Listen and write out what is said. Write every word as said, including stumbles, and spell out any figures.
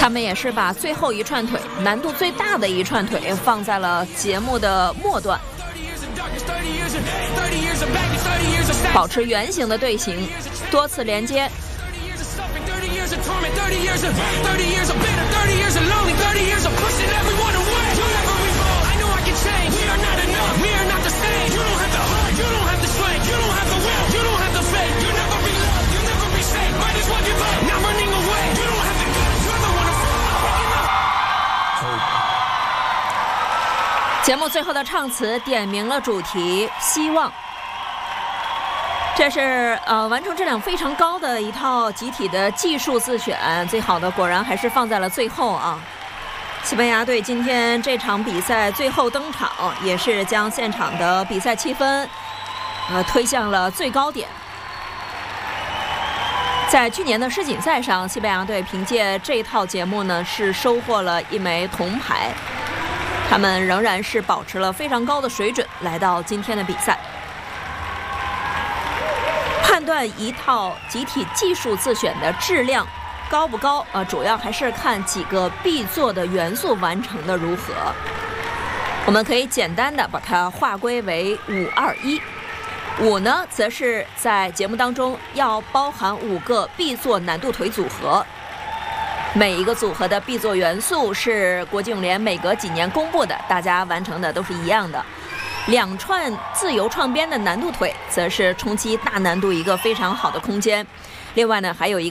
他们也是把最后一串腿，难度最大的一串腿放在了节目的末段，保持圆形的队形，多次连接。节目最后的唱词点明了主题希望，这是呃完成质量非常高的一套集体的技术自选，最好的果然还是放在了最后啊。西班牙队今天这场比赛最后登场，也是将现场的比赛气氛呃推向了最高点。在去年的世锦赛上，西班牙队凭借这套节目呢是收获了一枚铜牌，他们仍然是保持了非常高的水准来到今天的比赛。判断一套集体技术自选的质量高不高，呃，主要还是看几个必做的元素完成的如何。我们可以简单的把它划归为五二一。五呢，则是在节目当中要包含五个必做难度腿组合，每一个组合的必做元素是国际泳联每隔几年公布的，大家完成的都是一样的。两串自由创边的难度腿，则是冲击大难度一个非常好的空间。另外呢，还有一个